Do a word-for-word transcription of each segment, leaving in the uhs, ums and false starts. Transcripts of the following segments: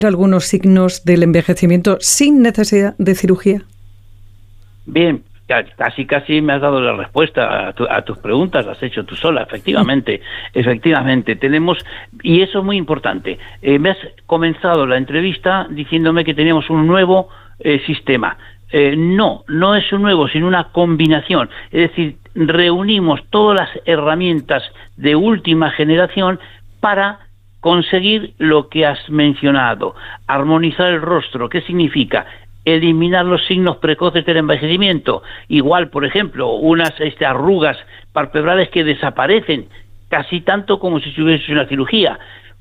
algunos signos del envejecimiento sin necesidad de cirugía? Bien, casi casi me has dado la respuesta a, tu, a tus preguntas, las has hecho tú sola, efectivamente, efectivamente, tenemos, y eso es muy importante, eh, me has comenzado la entrevista diciéndome que teníamos un nuevo eh, sistema. Eh, no, no es un nuevo, sino una combinación, es decir, reunimos todas las herramientas de última generación para conseguir lo que has mencionado, armonizar el rostro. ¿Qué significa? Eliminar los signos precoces del envejecimiento. Igual, por ejemplo, unas este, arrugas palpebrales que desaparecen casi tanto como si se hubiese hecho una cirugía.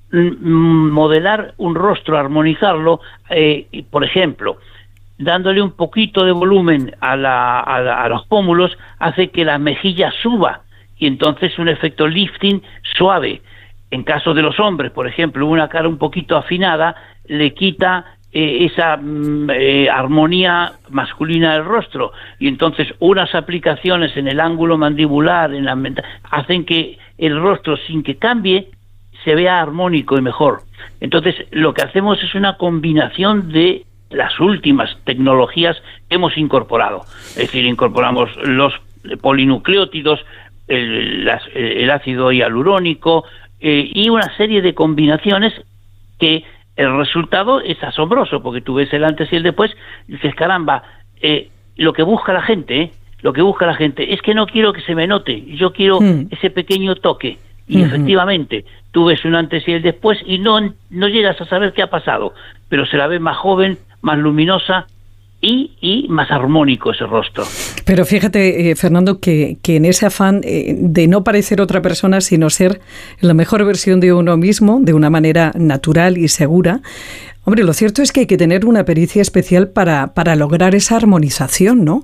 Modelar un rostro, armonizarlo, eh, por ejemplo, dándole un poquito de volumen a, la, a, la, a los pómulos, hace que la mejilla suba y entonces un efecto lifting suave. En caso de los hombres, por ejemplo, una cara un poquito afinada le quita eh, esa mm, eh, armonía masculina del rostro, y entonces unas aplicaciones en el ángulo mandibular, en la, hacen que el rostro, sin que cambie, se vea armónico y mejor. Entonces, lo que hacemos es una combinación de las últimas tecnologías que hemos incorporado. Es decir, incorporamos los polinucleótidos, el, las, el ácido hialurónico, Eh, y una serie de combinaciones que el resultado es asombroso, porque tú ves el antes y el después y dices, caramba, eh, lo que busca la gente, eh, lo que busca la gente es que no quiero que se me note, yo quiero mm. ese pequeño toque, y mm-hmm. efectivamente tú ves un antes y el después y no, no llegas a saber qué ha pasado, pero se la ve más joven, más luminosa, Y, y más armónico ese rostro. Pero fíjate, eh, Fernando, que, que en ese afán eh, de no parecer otra persona, sino ser la mejor versión de uno mismo, de una manera natural y segura, hombre, lo cierto es que hay que tener una pericia especial para, para lograr esa armonización, ¿no?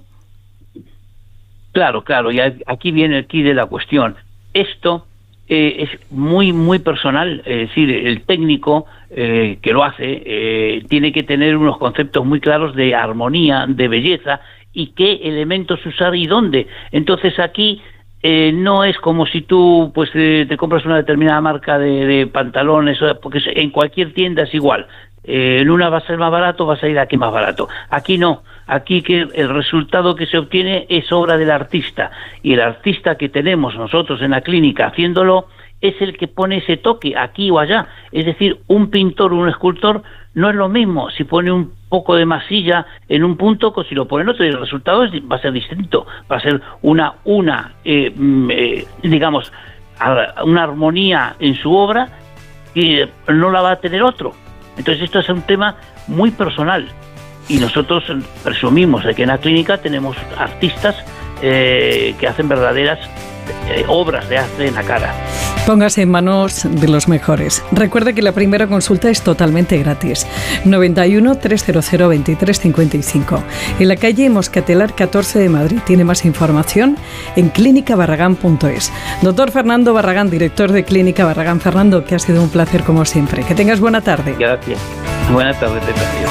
Claro, claro, y aquí viene el quid de la cuestión. Esto eh, es muy, muy personal, es decir, el técnico Eh, que lo hace, eh, tiene que tener unos conceptos muy claros de armonía, de belleza, y qué elementos usar y dónde. Entonces aquí eh, no es como si tú pues eh, te compras una determinada marca de, de pantalones, porque en cualquier tienda es igual. Eh, en una va a ser más barato, vas a ir aquí más barato. Aquí no, aquí que el resultado que se obtiene es obra del artista, y el artista que tenemos nosotros en la clínica haciéndolo es el que pone ese toque aquí o allá. Es decir, un pintor o un escultor no es lo mismo si pone un poco de masilla en un punto que si lo pone en otro, y el resultado es, va a ser distinto, va a ser una, una eh, eh, digamos, una armonía en su obra que no la va a tener otro. Entonces esto es un tema muy personal, y nosotros presumimos de que en la clínica tenemos artistas eh, que hacen verdaderas eh, obras de arte en la cara. Póngase en manos de los mejores. Recuerde que la primera consulta es totalmente gratis. noventa y uno, trescientos veintitrés cincuenta y cinco. En la calle Moscatelar catorce de Madrid. Tiene más información en clínica barragán punto es. Doctor Fernando Barragán, director de Clínica Barragán. Fernando, que ha sido un placer como siempre. Que tengas buena tarde. Gracias. Buenas tardes, te gracias.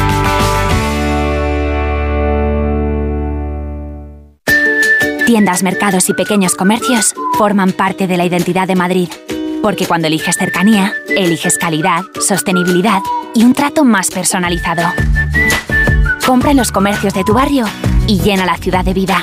Tiendas, mercados y pequeños comercios forman parte de la identidad de Madrid. Porque cuando eliges cercanía, eliges calidad, sostenibilidad y un trato más personalizado. Compra en los comercios de tu barrio y llena la ciudad de vida.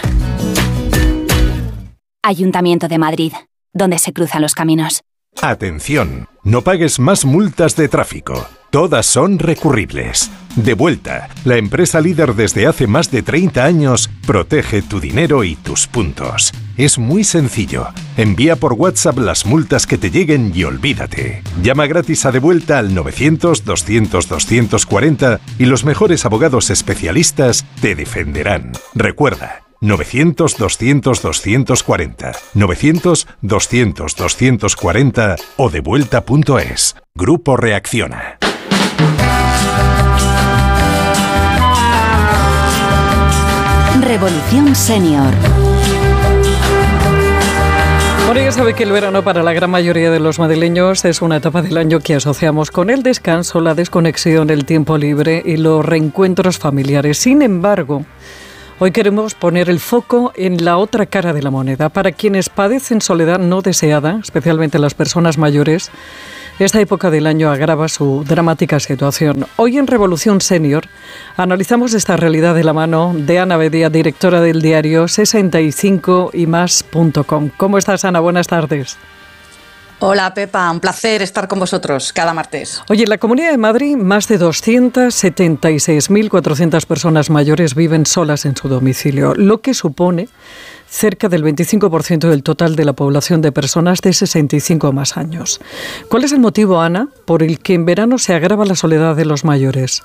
Ayuntamiento de Madrid, donde se cruzan los caminos. Atención, no pagues más multas de tráfico. Todas son recurribles. Devuelta, la empresa líder desde hace más de treinta años, protege tu dinero y tus puntos. Es muy sencillo. Envía por WhatsApp las multas que te lleguen y olvídate. Llama gratis a Devuelta al novecientos, doscientos, doscientos cuarenta y los mejores abogados especialistas te defenderán. Recuerda, novecientos, doscientos, doscientos cuarenta, novecientos, doscientos, doscientos cuarenta o devuelta punto es. Grupo Reacciona. Revolución Senior. Bueno, ya sabe que el verano para la gran mayoría de los madrileños es una etapa del año que asociamos con el descanso, la desconexión, el tiempo libre y los reencuentros familiares. Sin embargo, hoy queremos poner el foco en la otra cara de la moneda. Para quienes padecen soledad no deseada, especialmente las personas mayores, esta época del año agrava su dramática situación. Hoy en Revolución Senior analizamos esta realidad de la mano de Ana Bedia, directora del diario sesenta y cinco y más punto com. ¿Cómo estás, Ana? Buenas tardes. Hola, Pepa, un placer estar con vosotros cada martes. Oye, en la Comunidad de Madrid, más de doscientas setenta y seis mil cuatrocientas personas mayores viven solas en su domicilio, lo que supone cerca del veinticinco por ciento del total de la población de personas de sesenta y cinco o más años. ¿Cuál es el motivo, Ana, por el que en verano se agrava la soledad de los mayores?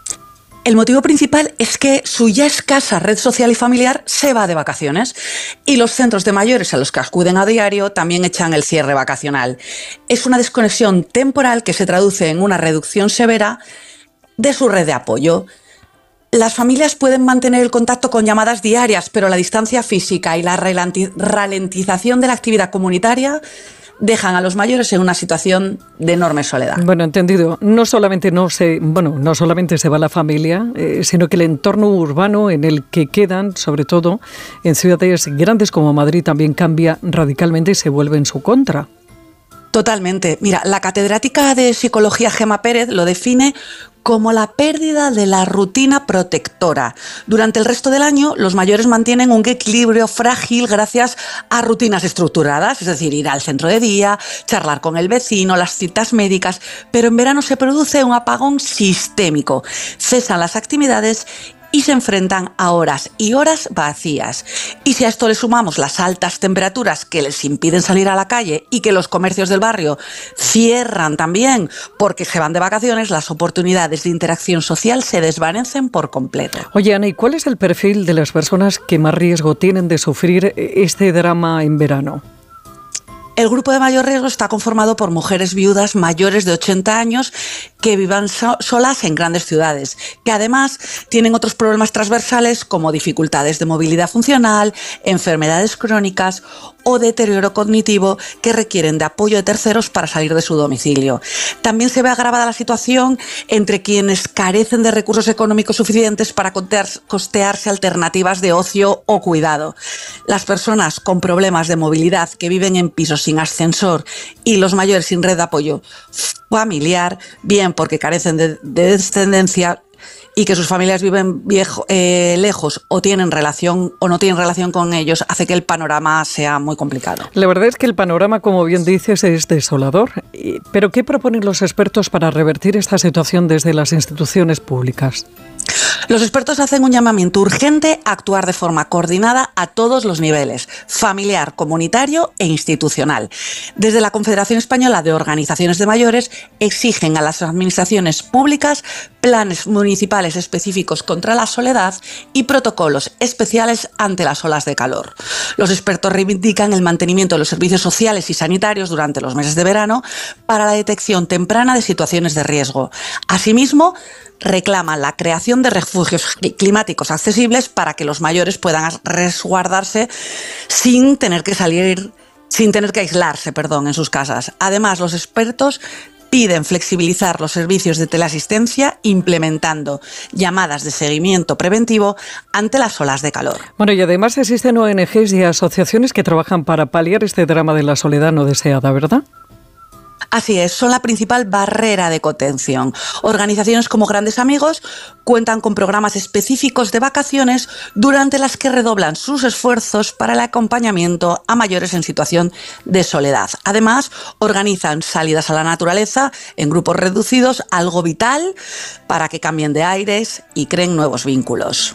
El motivo principal es que su ya escasa red social y familiar se va de vacaciones y los centros de mayores a los que acuden a diario también echan el cierre vacacional. Es una desconexión temporal que se traduce en una reducción severa de su red de apoyo. Las familias pueden mantener el contacto con llamadas diarias, pero la distancia física y la ralentización de la actividad comunitaria dejan a los mayores en una situación de enorme soledad. Bueno, entendido. No solamente no se, bueno, no solamente se va la familia, eh, sino que el entorno urbano en el que quedan, sobre todo en ciudades grandes como Madrid, también cambia radicalmente y se vuelve en su contra. Totalmente. Mira, la catedrática de Psicología Gemma Pérez lo define como la pérdida de la rutina protectora. Durante el resto del año, los mayores mantienen un equilibrio frágil gracias a rutinas estructuradas, es decir, ir al centro de día, charlar con el vecino, las citas médicas, pero en verano se produce un apagón sistémico. Cesan las actividades y se enfrentan a horas y horas vacías. Y si a esto le sumamos las altas temperaturas que les impiden salir a la calle y que los comercios del barrio cierran también porque se van de vacaciones, las oportunidades de interacción social se desvanecen por completo. Oye, Ana, ¿y cuál es el perfil de las personas que más riesgo tienen de sufrir este drama en verano? El grupo de mayor riesgo está conformado por mujeres viudas mayores de ochenta años que vivan so- solas en grandes ciudades, que además tienen otros problemas transversales como dificultades de movilidad funcional, enfermedades crónicas o deterioro cognitivo que requieren de apoyo de terceros para salir de su domicilio. También se ve agravada la situación entre quienes carecen de recursos económicos suficientes para costearse alternativas de ocio o cuidado. Las personas con problemas de movilidad que viven en pisos sin ascensor y los mayores sin red de apoyo familiar, bien porque carecen de, de descendencia y que sus familias viven viejo, eh, lejos o tienen relación o no tienen relación con ellos, hace que el panorama sea muy complicado. La verdad es que el panorama, como bien dices, es desolador. ¿Pero qué proponen los expertos para revertir esta situación desde las instituciones públicas? Los expertos hacen un llamamiento urgente a actuar de forma coordinada a todos los niveles, familiar, comunitario e institucional. Desde la Confederación Española de Organizaciones de Mayores exigen a las administraciones públicas planes municipales específicos contra la soledad y protocolos especiales ante las olas de calor. Los expertos reivindican el mantenimiento de los servicios sociales y sanitarios durante los meses de verano para la detección temprana de situaciones de riesgo. Asimismo, reclaman la creación de refugios climáticos accesibles para que los mayores puedan resguardarse sin tener que salir, sin tener que aislarse, perdón, en sus casas. Además, los expertos piden flexibilizar los servicios de teleasistencia implementando llamadas de seguimiento preventivo ante las olas de calor. Bueno, y además existen O N Ges y asociaciones que trabajan para paliar este drama de la soledad no deseada, ¿verdad? Así es, son la principal barrera de contención. Organizaciones como Grandes Amigos cuentan con programas específicos de vacaciones durante las que redoblan sus esfuerzos para el acompañamiento a mayores en situación de soledad. Además, organizan salidas a la naturaleza en grupos reducidos, algo vital para que cambien de aires y creen nuevos vínculos.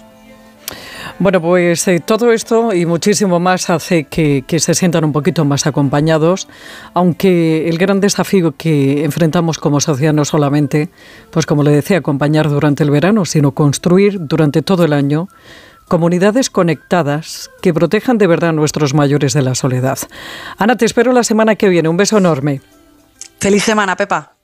Bueno, pues eh, todo esto y muchísimo más hace que, que se sientan un poquito más acompañados, aunque el gran desafío que enfrentamos como sociedad no solamente, pues como le decía, acompañar durante el verano, sino construir durante todo el año comunidades conectadas que protejan de verdad a nuestros mayores de la soledad. Ana, te espero la semana que viene. Un beso enorme. Feliz semana, Pepa.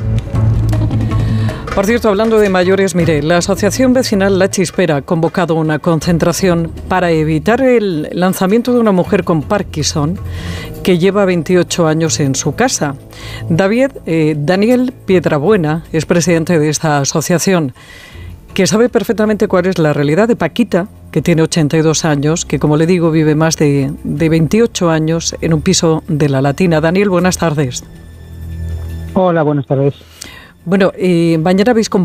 Por cierto, hablando de mayores, mire, la Asociación Vecinal La Chispera ha convocado una concentración para evitar el lanzamiento de una mujer con Parkinson que lleva veintiocho años en su casa. David, eh, Daniel Piedrabuena es presidente de esta asociación, que sabe perfectamente cuál es la realidad de Paquita, que tiene ochenta y dos años, que como le digo vive más de, de veintiocho años en un piso de La Latina. Daniel, buenas tardes. Hola, buenas tardes. Bueno, eh, mañana habéis convocado